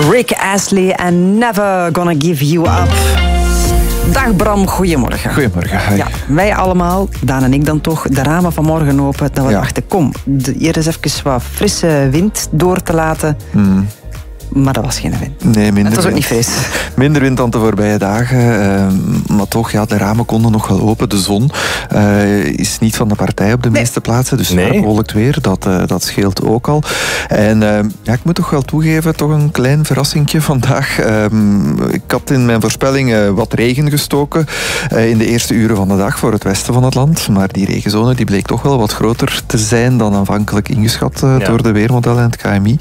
Rick Astley en Never Gonna Give You Up. Dag Bram, goedemorgen. Goedemorgen. Ja, wij allemaal, Daan en ik dan toch, de ramen van morgen open. Dat we dachten, kom, hier is even wat frisse wind door te laten. Maar dat was geen wind. Nee, minder. Het was ook wind. niet fris. Minder wind dan de voorbije dagen. Maar toch, ja, de ramen konden nog wel open. De zon is niet van de partij op de meeste plaatsen. Dus bewolkt weer, dat scheelt ook al. En ja, ik moet toch wel toegeven, toch een klein verrassingje vandaag. Ik had in mijn voorspelling wat regen gestoken in de eerste uren van de dag voor het westen van het land. Maar die regenzone die bleek toch wel wat groter te zijn dan aanvankelijk ingeschat door de weermodellen en het KMI.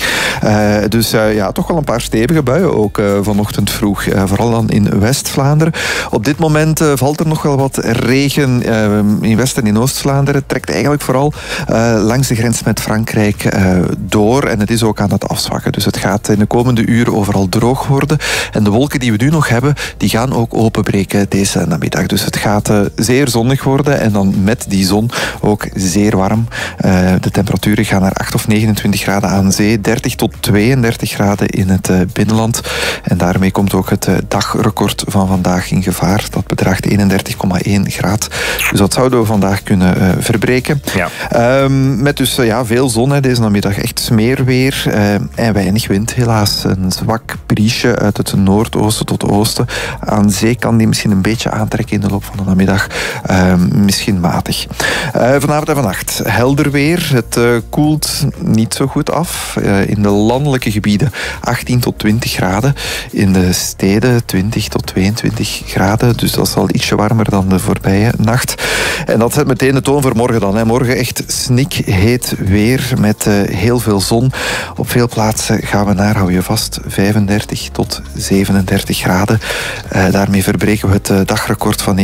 Dus ja, toch wel een paar stevige buien ook vanochtend vroeg. Vooral dan in West-Vlaanderen. Op dit moment valt er nog wel wat regen in West- en in Oost-Vlaanderen. Trekt eigenlijk vooral langs de grens met Frankrijk door. En het is ook aan het afzwakken. Dus het gaat in de komende uren overal droog worden. En de wolken die we nu nog hebben, die gaan ook openbreken deze namiddag. Dus het gaat zeer zonnig worden. En dan met die zon ook zeer warm. De temperaturen gaan naar 8 of 29 graden aan zee. 30 tot 32 graden in het binnenland. En daarmee komt ook het dagrecord van vandaag in gevaar. Dat bedraagt 31,1 graad. Dus dat zouden we vandaag kunnen verbreken. Ja. Met dus veel zon deze namiddag. Echt smeerweer en weinig wind helaas. Een zwak briesje uit het noordoosten tot oosten. Aan zee kan die misschien een beetje aantrekken in de loop van de namiddag. Misschien matig. Vanavond en vannacht helder weer. Het koelt niet zo goed af. In de landelijke gebieden 18 tot 20 graden. In de steden 20 tot 22 graden. Dus dat is al ietsje warmer dan de voorbije nacht. En dat zet meteen de toon voor morgen dan. Hè. Morgen echt snikheet weer met heel veel zon. Op veel plaatsen gaan we naar, hou je vast, 35 tot 37 graden. Daarmee verbreken we het dagrecord van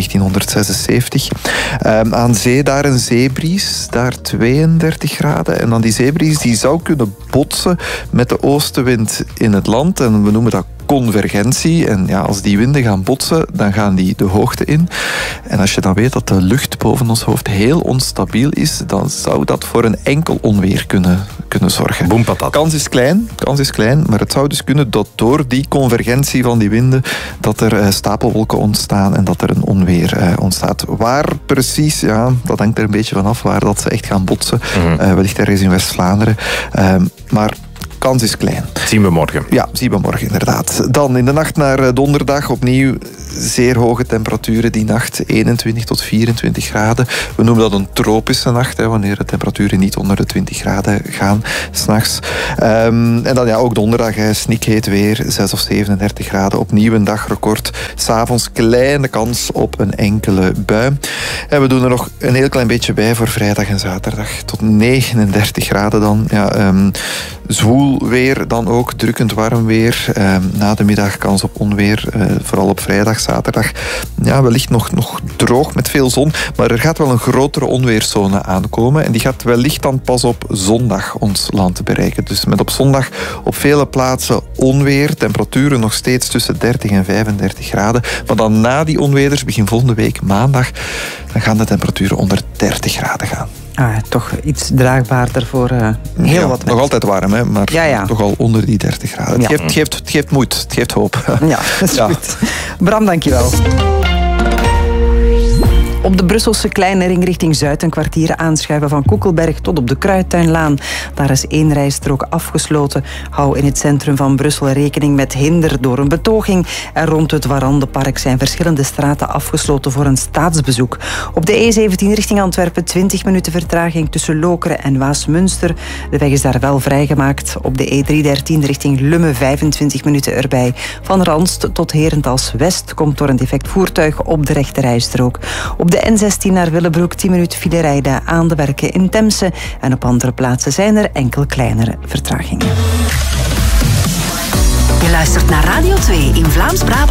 1976. Aan zee daar een zeebries, daar 32 graden. En dan die zeebries die zou kunnen botsen met de oostenwind in het land. En we noemen dat convergentie. En ja, als die winden gaan botsen, dan gaan die de hoogte in. En als je dan weet dat de lucht boven ons hoofd heel onstabiel is, dan zou dat voor een enkel onweer kunnen zorgen. Boempatat. Kans is klein, maar het zou dus kunnen dat door die convergentie van die winden, dat er stapelwolken ontstaan en dat er een onweer ontstaat. Waar precies, ja, dat hangt er een beetje vanaf, waar dat ze echt gaan botsen. Wellicht ergens in West-Vlaanderen. Maar kans is klein. Zien we morgen. Ja, zien we morgen inderdaad. Dan in de nacht naar donderdag opnieuw zeer hoge temperaturen die nacht. 21 tot 24 graden. We noemen dat een tropische nacht, wanneer de temperaturen niet onder de 20 graden gaan, 's nachts. En dan ook donderdag, snikheet weer, 6 of 37 graden. Opnieuw een dagrecord. 's Avonds kleine kans op een enkele bui. En we doen er nog een heel klein beetje bij voor vrijdag en zaterdag. Tot 39 graden dan. Ja, zwoel weer dan ook, drukkend warm weer. Na de middag kans op onweer, vooral op vrijdag, zaterdag. Ja, wellicht nog droog met veel zon, maar er gaat wel een grotere onweerszone aankomen en die gaat wellicht dan pas op zondag ons land bereiken. Dus met op zondag op vele plaatsen onweer, temperaturen nog steeds tussen 30 en 35 graden. Maar dan na die onweerders, begin volgende week maandag, dan gaan de temperaturen onder 30 graden gaan. Toch iets draagbaarder voor heel wat mensen. Nog altijd warm, hè, maar toch al onder die 30 graden. Ja. Het geeft moed, het geeft hoop. Ja, dat is goed. Bram, dankjewel. Op de Brusselse kleine ring richting Zuid een kwartier aanschuiven van Koekelberg tot op de Kruidtuinlaan. Daar is 1 rijstrook afgesloten. Hou in het centrum van Brussel rekening met hinder door een betoging. En rond het Warandenpark zijn verschillende straten afgesloten voor een staatsbezoek. Op de E17 richting Antwerpen 20 minuten vertraging tussen Lokeren en Waasmunster. De weg is daar wel vrijgemaakt. Op de E313 richting Lummen 25 minuten erbij. Van Ranst tot Herentals West komt door een defect voertuig op de rechte rijstrook. Op de N16 naar Willebroek 10 minuten file rijden aan de werken in Temse. En op andere plaatsen zijn er enkel kleinere vertragingen. Je luistert naar Radio 2 in Vlaams-Brabant.